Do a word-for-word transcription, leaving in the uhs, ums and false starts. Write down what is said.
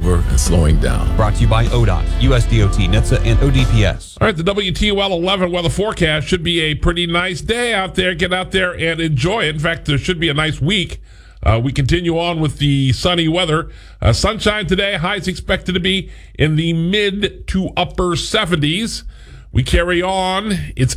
over and slowing down. Brought to you by O D O T, U S D O T, N H T S A, and O D P S. All right, the W T O L eleven weather forecast should be a pretty nice day out there. Get out there and enjoy it. In fact, there should be a nice week. Uh, we continue on with the sunny weather. Uh, sunshine today, highs expected to be in the mid to upper seventies. We carry on. It's